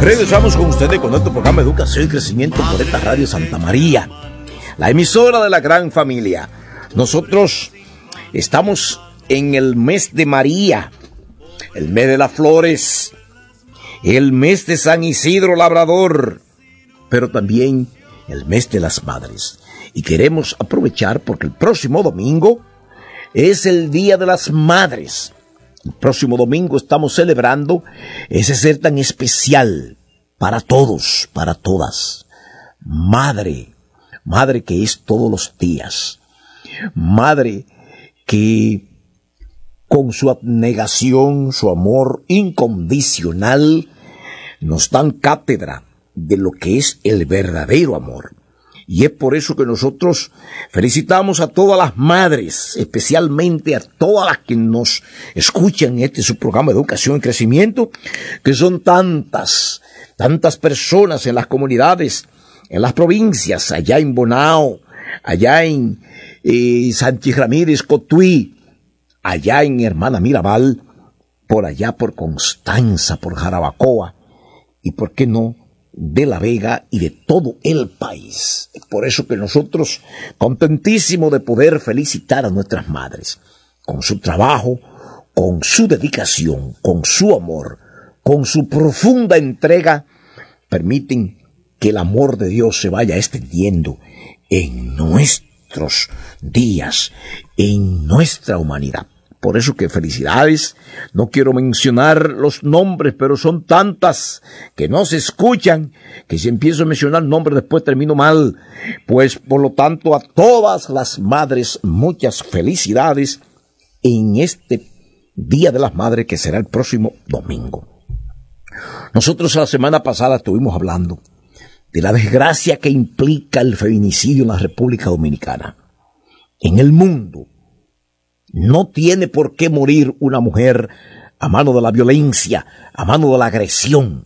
Regresamos con ustedes con nuestro programa Educación y Crecimiento por esta Radio Santa María, la emisora de la gran familia. Nosotros estamos en el mes de María, el mes de las flores, el mes de San Isidro Labrador, pero también el mes de las madres. Y queremos aprovechar porque el próximo domingo es el Día de las Madres. El próximo domingo estamos celebrando ese ser tan especial para todos, para todas. Madre, madre que es todos los días. Madre que con su abnegación, su amor incondicional, nos dan cátedra de lo que es el verdadero amor. Y es por eso que nosotros felicitamos a todas las madres, especialmente a todas las que nos escuchan en su programa de Educación y Crecimiento, que son tantas personas en las comunidades, en las provincias, allá en Bonao, allá en Santi Ramírez, Cotuí, allá en Hermana Mirabal, por allá por Constanza, por Jarabacoa, y por qué no, de La Vega y de todo el país. Es por eso que nosotros, contentísimos de poder felicitar a nuestras madres, con su trabajo, con su dedicación, con su amor, con su profunda entrega, permiten que el amor de Dios se vaya extendiendo en nuestros días, en nuestra humanidad. Por eso que felicidades, no quiero mencionar los nombres, pero son tantas que no se escuchan, que si empiezo a mencionar nombres después termino mal. Pues por lo tanto a todas las madres muchas felicidades en este Día de las Madres que será el próximo domingo. Nosotros la semana pasada estuvimos hablando de la desgracia que implica el feminicidio en la República Dominicana. En el mundo no tiene por qué morir una mujer a mano de la violencia, a mano de la agresión,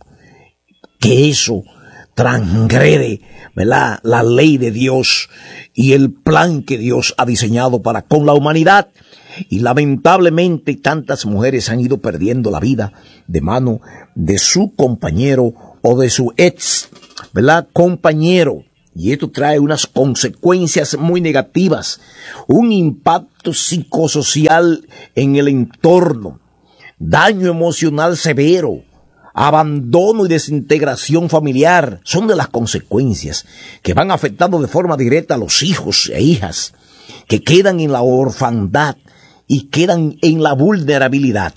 que eso transgrede, ¿verdad?, la ley de Dios y el plan que Dios ha diseñado para con la humanidad. Y lamentablemente tantas mujeres han ido perdiendo la vida de mano de su compañero o de su ex, ¿verdad?, compañero. Y esto trae unas consecuencias muy negativas, un impacto psicosocial en el entorno, daño emocional severo, abandono y desintegración familiar. Son de las consecuencias que van afectando de forma directa a los hijos e hijas que quedan en la orfandad y quedan en la vulnerabilidad.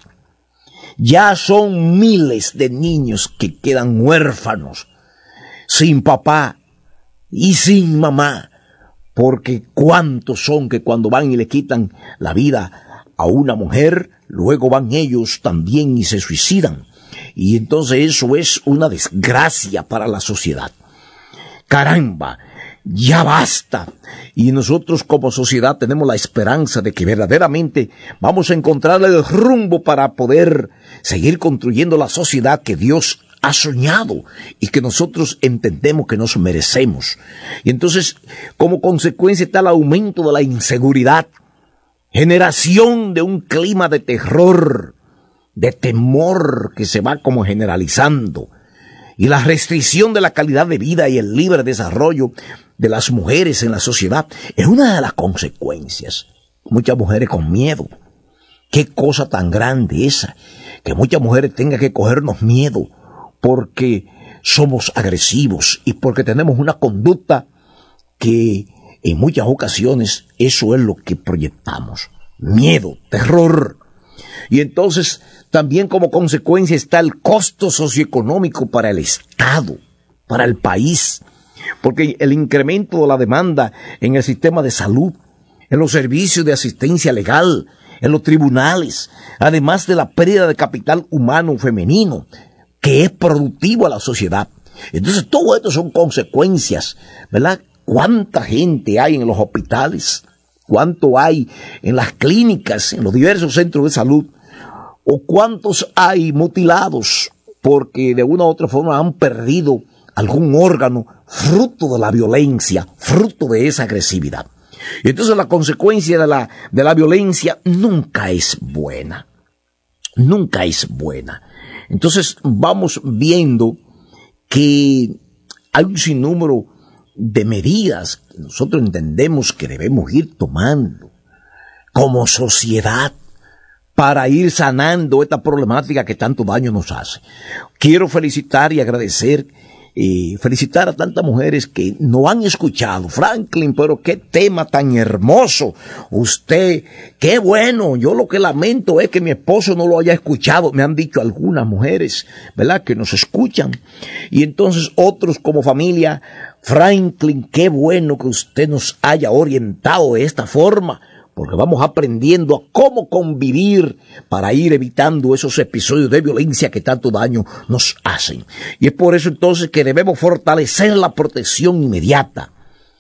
Ya son miles de niños que quedan huérfanos, sin papá y sin mamá, porque cuántos son que cuando van y le quitan la vida a una mujer, luego van ellos también y se suicidan. Y entonces eso es una desgracia para la sociedad. Caramba, ya basta. Y nosotros como sociedad tenemos la esperanza de que verdaderamente vamos a encontrar el rumbo para poder seguir construyendo la sociedad que Dios ha soñado y que nosotros entendemos que nos merecemos. Y entonces, como consecuencia está el aumento de la inseguridad, generación de un clima de terror, de temor que se va como generalizando, y la restricción de la calidad de vida y el libre desarrollo de las mujeres en la sociedad es una de las consecuencias. Muchas mujeres con miedo. Qué cosa tan grande esa, que muchas mujeres tengan que cogernos miedo porque somos agresivos y porque tenemos una conducta que en muchas ocasiones eso es lo que proyectamos. Miedo, terror. Y entonces también como consecuencia está el costo socioeconómico para el Estado, para el país, porque el incremento de la demanda en el sistema de salud, en los servicios de asistencia legal, en los tribunales, además de la pérdida de capital humano femenino, que es productivo a la sociedad. Entonces todo esto son consecuencias, ¿verdad? ¿Cuánta gente hay en los hospitales? ¿Cuánto hay en las clínicas, en los diversos centros de salud? ¿O cuántos hay mutilados porque de una u otra forma han perdido algún órgano fruto de la violencia, fruto de esa agresividad? Y entonces la consecuencia de la violencia nunca es buena. Nunca es buena. Entonces vamos viendo que hay un sinnúmero de medidas que nosotros entendemos que debemos ir tomando como sociedad para ir sanando esta problemática que tanto daño nos hace. Quiero felicitar y agradecer felicitar a tantas mujeres que no han escuchado. Franklin, pero qué tema tan hermoso. Usted, qué bueno. Yo lo que lamento es que mi esposo no lo haya escuchado. Me han dicho algunas mujeres, ¿verdad?, que nos escuchan. Y entonces otros como familia, Franklin, qué bueno que usted nos haya orientado de esta forma, porque vamos aprendiendo a cómo convivir para ir evitando esos episodios de violencia que tanto daño nos hacen. Y es por eso entonces que debemos fortalecer la protección inmediata.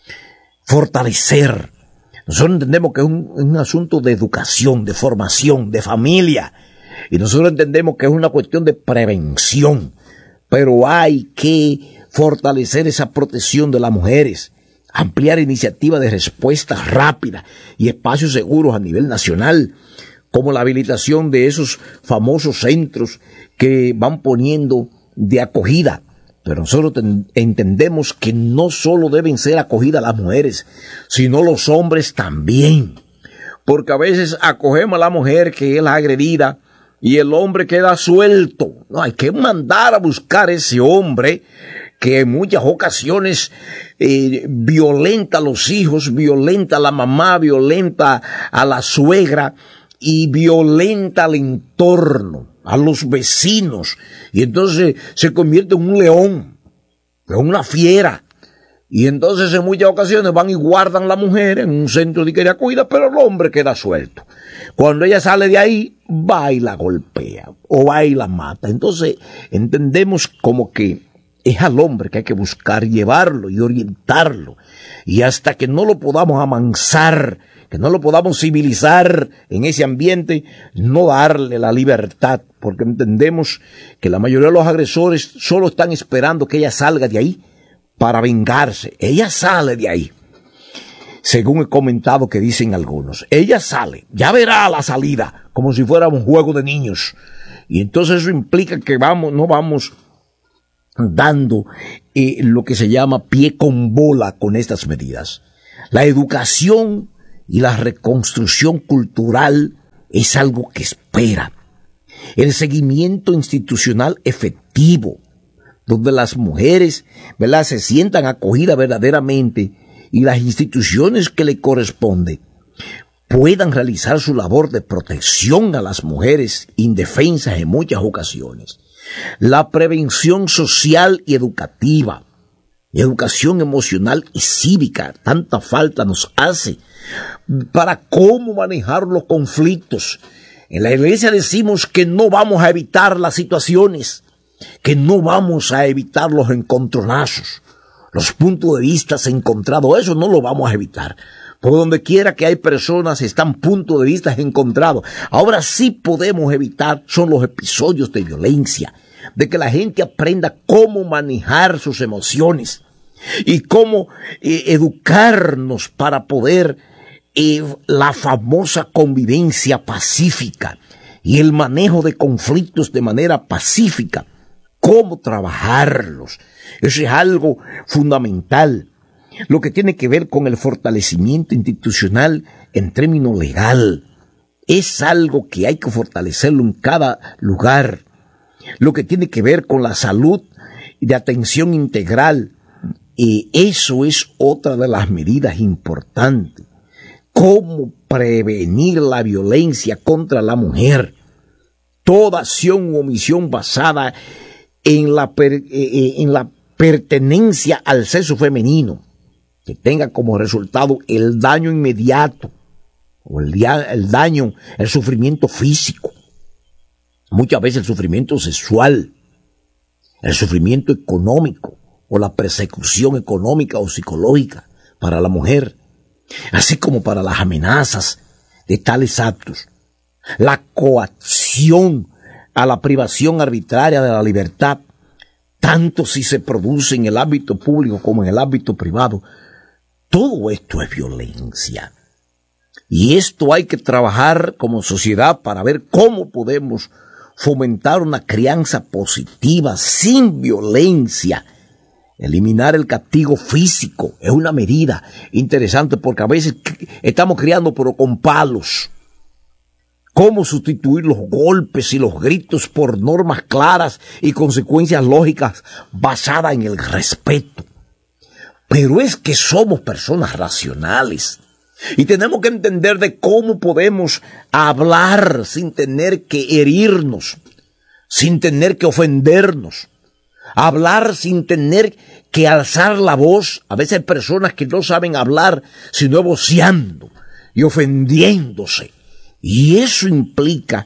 Fortalecer. Nosotros entendemos que es un asunto de educación, de formación, de familia. Y nosotros entendemos que es una cuestión de prevención. Pero hay que fortalecer esa protección de las mujeres. Ampliar iniciativas de respuesta rápida y espacios seguros a nivel nacional, como la habilitación de esos famosos centros que van poniendo de acogida. Pero nosotros entendemos que no solo deben ser acogidas las mujeres, sino los hombres también. Porque a veces acogemos a la mujer que es la agredida y el hombre queda suelto. No, hay que mandar a buscar a ese hombre que en muchas ocasiones violenta a los hijos, violenta a la mamá, violenta a la suegra y violenta al entorno, a los vecinos. Y entonces se convierte en un león, en una fiera. Y entonces en muchas ocasiones van y guardan a la mujer en un centro de acogida, pero el hombre queda suelto. Cuando ella sale de ahí, va y la golpea o va y la mata. Entonces entendemos como que es al hombre que hay que buscar llevarlo y orientarlo. Y hasta que no lo podamos amansar, que no lo podamos civilizar en ese ambiente, no darle la libertad, porque entendemos que la mayoría de los agresores solo están esperando que ella salga de ahí para vengarse. Ella sale de ahí, según he comentado que dicen algunos. Ella sale, ya verá la salida, como si fuera un juego de niños. Y entonces eso implica que no vamos dando lo que se llama pie con bola con estas medidas. La educación y la reconstrucción cultural es algo que espera. El seguimiento institucional efectivo, donde las mujeres, ¿verdad?, se sientan acogidas verdaderamente y las instituciones que le corresponden puedan realizar su labor de protección a las mujeres indefensas en muchas ocasiones. La prevención social y educativa, educación emocional y cívica, tanta falta nos hace para cómo manejar los conflictos. En la iglesia decimos que no vamos a evitar las situaciones, que no vamos a evitar los encontronazos, los puntos de vista encontrados, eso no lo vamos a evitar. Por donde quiera que hay personas están puntos de vista encontrados. Ahora sí podemos evitar son los episodios de violencia, de que la gente aprenda cómo manejar sus emociones y cómo educarnos para poder la famosa convivencia pacífica y el manejo de conflictos de manera pacífica, cómo trabajarlos. Eso es algo fundamental. Lo que tiene que ver con el fortalecimiento institucional en términos legal es algo que hay que fortalecerlo en cada lugar. Lo que tiene que ver con la salud y de atención integral, eso es otra de las medidas importantes. Cómo prevenir la violencia contra la mujer. Toda acción u omisión basada en la pertenencia al sexo femenino, que tenga como resultado el daño inmediato, o el daño, el sufrimiento físico, muchas veces el sufrimiento sexual, el sufrimiento económico, o la persecución económica o psicológica para la mujer, así como para las amenazas de tales actos, la coacción a la privación arbitraria de la libertad, tanto si se produce en el ámbito público como en el ámbito privado. Todo esto es violencia. Y esto hay que trabajar como sociedad para ver cómo podemos fomentar una crianza positiva, sin violencia. Eliminar el castigo físico es una medida interesante porque a veces estamos criando pero con palos. ¿Cómo sustituir los golpes y los gritos por normas claras y consecuencias lógicas basadas en el respeto? Pero es que somos personas racionales y tenemos que entender de cómo podemos hablar sin tener que herirnos, sin tener que ofendernos. Hablar sin tener que alzar la voz. A veces hay personas que no saben hablar, sino voceando y ofendiéndose. Y eso implica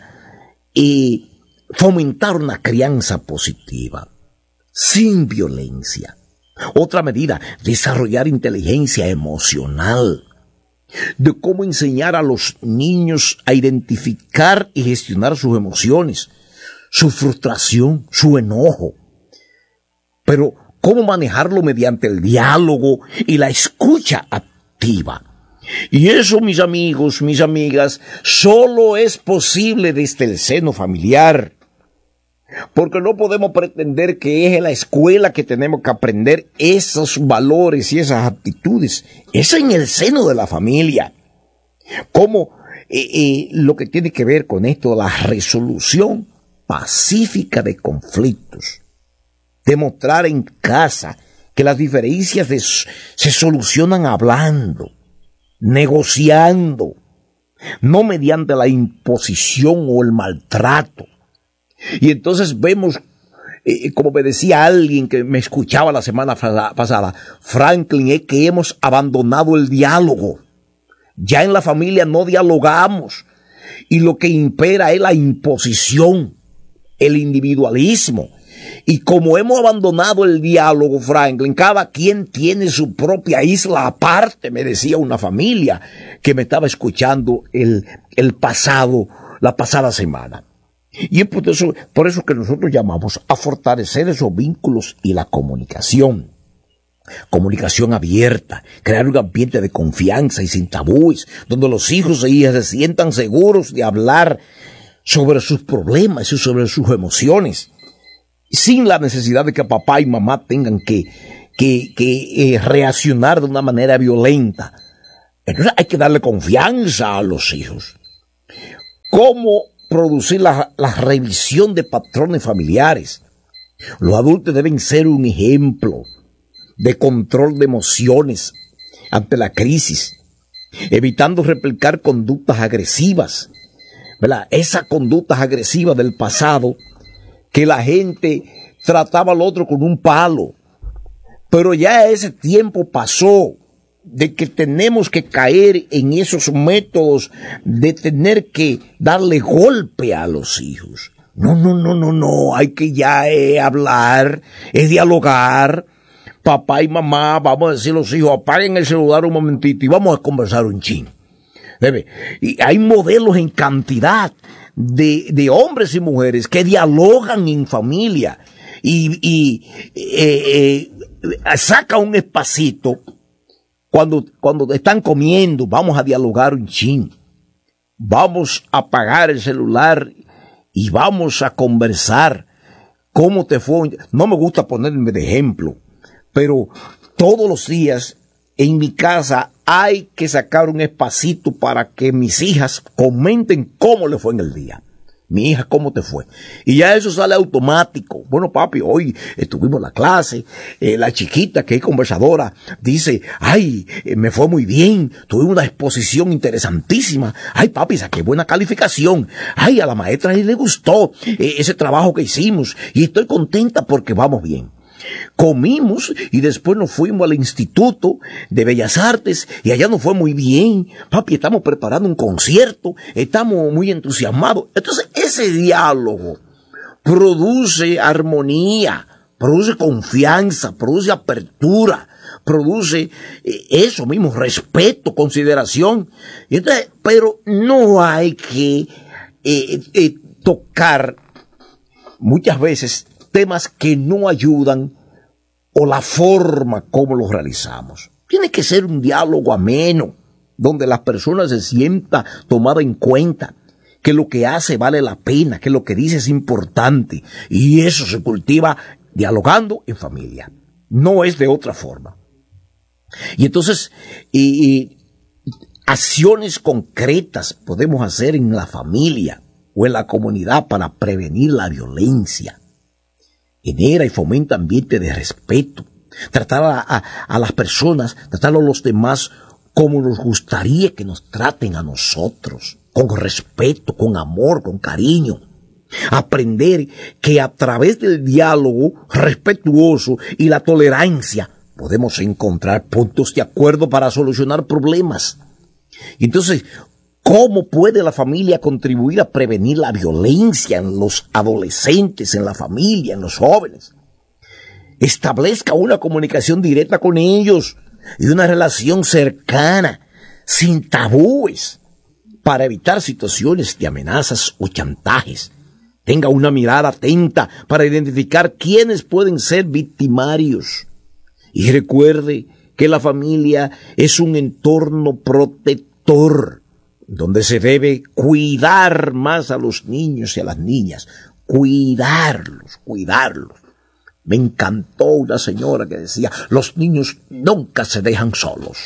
fomentar una crianza positiva, sin violencia. Otra medida, desarrollar inteligencia emocional. De cómo enseñar a los niños a identificar y gestionar sus emociones, su frustración, su enojo. Pero cómo manejarlo mediante el diálogo y la escucha activa. Y eso, mis amigos, mis amigas, solo es posible desde el seno familiar. Porque no podemos pretender que es en la escuela que tenemos que aprender esos valores y esas actitudes. Es en el seno de la familia. Como lo que tiene que ver con esto, la resolución pacífica de conflictos. Demostrar en casa que las diferencias se solucionan hablando, negociando, no mediante la imposición o el maltrato. Y entonces vemos, como me decía alguien que me escuchaba la semana pasada, Franklin, es que hemos abandonado el diálogo. Ya en la familia no dialogamos y lo que impera es la imposición, el individualismo. Y como hemos abandonado el diálogo, Franklin, cada quien tiene su propia isla aparte, me decía una familia que me estaba escuchando la pasada semana. Y es por eso que nosotros llamamos a fortalecer esos vínculos y la comunicación. Comunicación abierta, crear un ambiente de confianza y sin tabúes, donde los hijos e hijas se sientan seguros de hablar sobre sus problemas y sobre sus emociones, sin la necesidad de que papá y mamá tengan que reaccionar de una manera violenta. Entonces hay que darle confianza a los hijos. ¿Cómo producir la revisión de patrones familiares? Los adultos deben ser un ejemplo de control de emociones ante la crisis, evitando replicar conductas agresivas, ¿verdad? Esas conductas agresivas del pasado, que la gente trataba al otro con un palo. Pero ya ese tiempo pasó de que tenemos que caer en esos métodos de tener que darle golpe a los hijos. No, hay que ya hablar, es dialogar. Papá y mamá, vamos a decir a los hijos, apaguen el celular un momentito y vamos a conversar un chin. Y hay modelos en cantidad de hombres y mujeres que dialogan en familia y saca un espacito cuando están comiendo, vamos a dialogar un chin, vamos a apagar el celular y vamos a conversar. ¿Cómo te fue? No me gusta ponerme de ejemplo, pero todos los días en mi casa hay que sacar un espacito para que mis hijas comenten cómo le fue en el día. Mi hija, ¿cómo te fue? Y ya eso sale automático. Bueno, papi, hoy estuvimos en la clase, la chiquita que es conversadora dice, ay, me fue muy bien, tuve una exposición interesantísima, ay, papi, saqué buena calificación, ay, a la maestra le gustó ese trabajo que hicimos y estoy contenta porque vamos bien. Comimos y después nos fuimos al Instituto de Bellas Artes y allá nos fue muy bien. Papi, estamos preparando un concierto, estamos muy entusiasmados. Entonces, ese diálogo produce armonía, produce confianza, produce apertura, produce eso mismo, respeto, consideración. Entonces, pero no hay que tocar muchas veces temas que no ayudan o la forma como los realizamos. Tiene que ser un diálogo ameno, donde las personas se sientan tomadas en cuenta, que lo que hace vale la pena, que lo que dice es importante. Y eso se cultiva dialogando en familia. No es de otra forma. Y entonces, acciones concretas podemos hacer en la familia o en la comunidad para prevenir la violencia. Genera y fomenta ambiente de respeto. Tratar a las personas, tratar a los demás como nos gustaría que nos traten a nosotros. Con respeto, con amor, con cariño. Aprender que a través del diálogo respetuoso y la tolerancia podemos encontrar puntos de acuerdo para solucionar problemas. Y entonces, ¿cómo puede la familia contribuir a prevenir la violencia en los adolescentes, en la familia, en los jóvenes? Establezca una comunicación directa con ellos y una relación cercana, sin tabúes, para evitar situaciones de amenazas o chantajes. Tenga una mirada atenta para identificar quiénes pueden ser victimarios. Y recuerde que la familia es un entorno protector, donde se debe cuidar más a los niños y a las niñas. Cuidarlos. Me encantó una señora que decía, los niños nunca se dejan solos.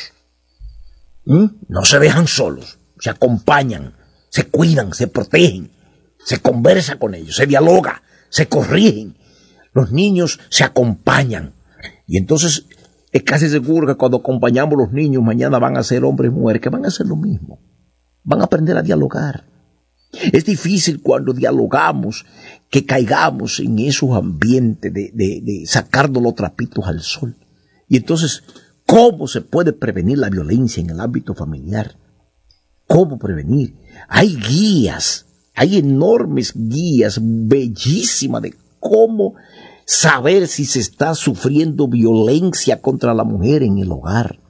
No se dejan solos, se acompañan, se cuidan, se protegen, se conversa con ellos, se dialoga, se corrigen. Los niños se acompañan. Y entonces es casi seguro que cuando acompañamos a los niños, mañana van a ser hombres y mujeres, que van a hacer lo mismo. Van a aprender a dialogar. Es difícil cuando dialogamos que caigamos en esos ambientes de sacarnos los trapitos al sol. Y entonces, ¿cómo se puede prevenir la violencia en el ámbito familiar? ¿Cómo prevenir? Hay guías, hay enormes guías bellísimas de cómo saber si se está sufriendo violencia contra la mujer en el hogar.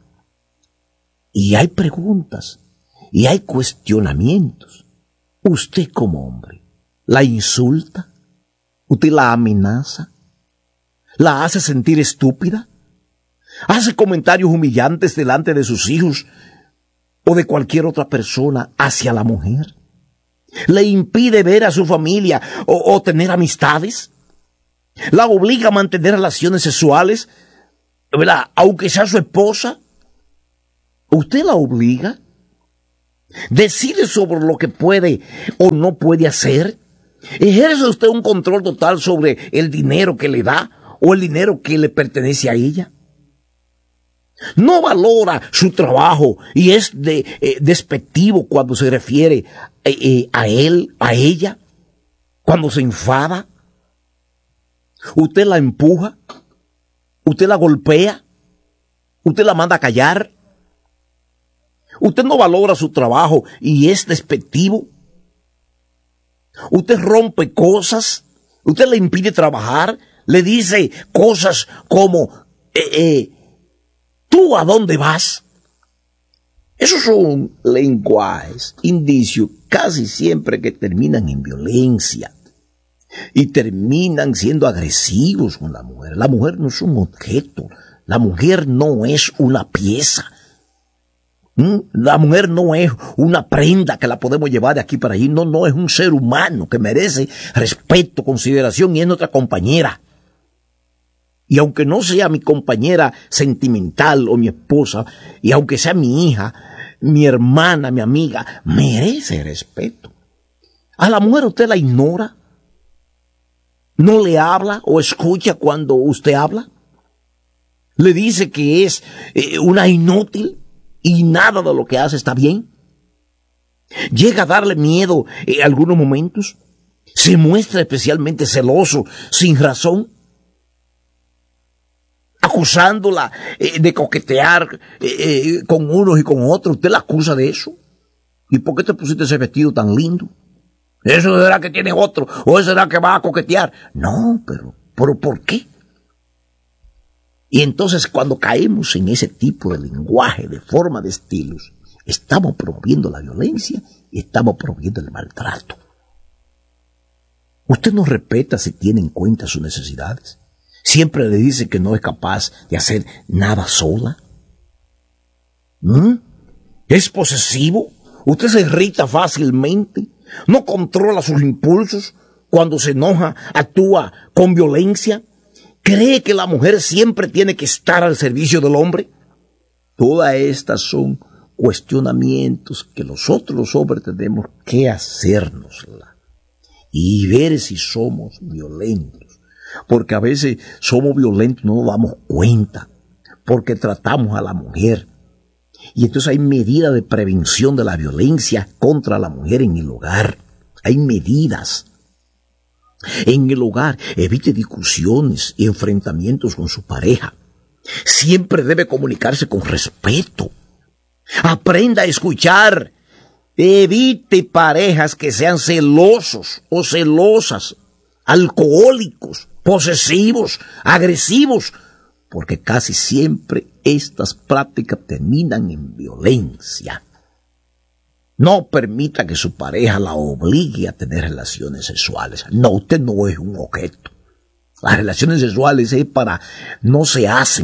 Y hay preguntas, y hay cuestionamientos. Usted como hombre, ¿la insulta? ¿Usted la amenaza? ¿La hace sentir estúpida? ¿Hace comentarios humillantes delante de sus hijos o de cualquier otra persona hacia la mujer? ¿Le impide ver a su familia o tener amistades? ¿La obliga a mantener relaciones sexuales, ¿verdad? Aunque sea su esposa? ¿Usted la obliga? ¿Decide sobre lo que puede o no puede hacer? ¿Ejerce usted un control total sobre el dinero que le da o el dinero que le pertenece a ella? ¿No valora su trabajo y es despectivo cuando se refiere a él, a ella? ¿Cuando se enfada? ¿Usted la empuja? ¿Usted la golpea? ¿Usted la manda a callar? ¿Usted no valora su trabajo y es despectivo? ¿Usted rompe cosas? ¿Usted le impide trabajar? ¿Le dice cosas como, ¿tú a dónde vas? Esos son lenguajes, indicios, casi siempre que terminan en violencia. Y terminan siendo agresivos con la mujer. La mujer no es un objeto. La mujer no es una pieza. La mujer no es una prenda que la podemos llevar de aquí para allí. No, es un ser humano que merece respeto, consideración y es nuestra compañera. Y aunque no sea mi compañera sentimental o mi esposa, y aunque sea mi hija, mi hermana, mi amiga, merece respeto. A la mujer usted la ignora. ¿No le habla o escucha cuando usted habla? ¿Le dice que es una inútil y nada de lo que hace está bien? ¿Llega a darle miedo en algunos momentos? ¿Se muestra especialmente celoso sin razón? Acusándola de coquetear con unos y con otros. ¿Usted la acusa de eso? ¿Y por qué te pusiste ese vestido tan lindo? ¿Eso será que tiene otro? ¿O será que va a coquetear? No, pero ¿por qué? Y entonces cuando caemos en ese tipo de lenguaje, de forma de estilos, estamos promoviendo la violencia y estamos promoviendo el maltrato. Usted no respeta si tiene en cuenta sus necesidades. Siempre le dice que no es capaz de hacer nada sola. ¿Es posesivo? ¿Usted se irrita fácilmente? no controla sus impulsos, cuando se enoja actúa con violencia, cree que la mujer siempre tiene que estar al servicio del hombre. Todas estas son cuestionamientos que nosotros los hombres tenemos que hacérnosla y ver si somos violentos, porque a veces somos violentos y no nos damos cuenta, porque tratamos a la mujer. Y entonces hay medidas de prevención de la violencia contra la mujer en el hogar. Hay medidas. En el hogar, evite discusiones y enfrentamientos con su pareja. Siempre debe comunicarse con respeto. Aprenda a escuchar. Evite parejas que sean celosos o celosas, alcohólicos, posesivos, agresivos, porque casi siempre estas prácticas terminan en violencia. No permita que su pareja la obligue a tener relaciones sexuales. No, usted no es un objeto. Las relaciones sexuales no se hacen,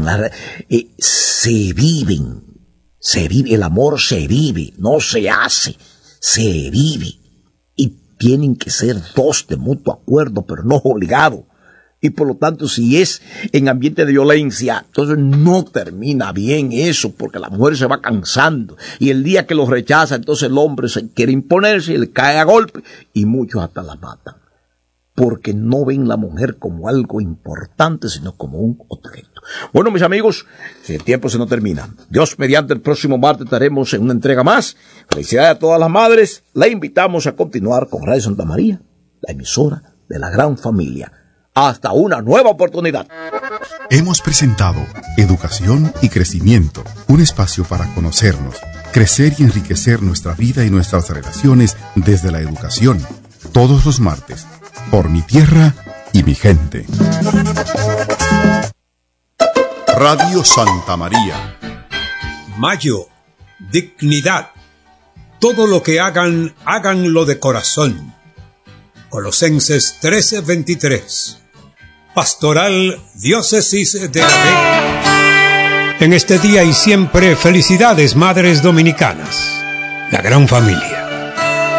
se viven. Se vive, el amor se vive, no se hace, se vive. Y tienen que ser dos de mutuo acuerdo, pero no obligados. Y por lo tanto, si es en ambiente de violencia, entonces no termina bien eso, porque la mujer se va cansando. Y el día que lo rechaza, entonces el hombre se quiere imponerse y le cae a golpe, y muchos hasta la matan. Porque no ven la mujer como algo importante, sino como un objeto. Bueno, mis amigos, el tiempo se nos termina. Dios mediante, el próximo martes estaremos en una entrega más. Felicidades a todas las madres. La invitamos a continuar con Radio Santa María, la emisora de la gran familia. Hasta una nueva oportunidad. Hemos presentado Educación y Crecimiento, un espacio para conocernos, crecer y enriquecer nuestra vida y nuestras relaciones desde la educación. Todos los martes, por mi tierra y mi gente. Radio Santa María. Mayo, dignidad. Todo lo que hagan, háganlo de corazón. Colosenses 13:23. Pastoral Diócesis de La Vega. En este día y siempre, felicidades, madres dominicanas. La gran familia.